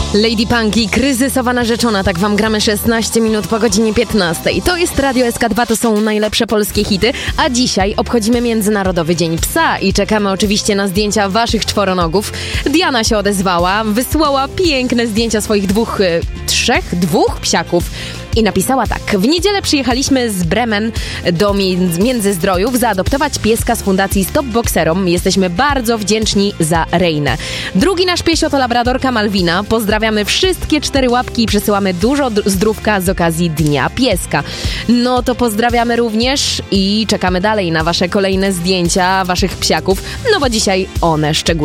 Lady Punk i kryzysowa narzeczona, tak wam gramy 16 minut po godzinie 15. To jest Radio SK2, to są najlepsze polskie hity, a dzisiaj obchodzimy Międzynarodowy Dzień Psa i czekamy oczywiście na zdjęcia waszych czworonogów. Diana się odezwała, wysłała piękne zdjęcia swoich dwóch psiaków. I napisała tak: w niedzielę przyjechaliśmy z Bremen do Międzyzdrojów zaadoptować pieska z fundacji Stop Boxerom. Jesteśmy bardzo wdzięczni za Rejnę. Drugi nasz piesio to labradorka Malwina. Pozdrawiamy wszystkie 4 łapki i przesyłamy dużo zdrówka z okazji Dnia Pieska. No to pozdrawiamy również i czekamy dalej na wasze kolejne zdjęcia waszych psiaków, no bo dzisiaj one szczególnie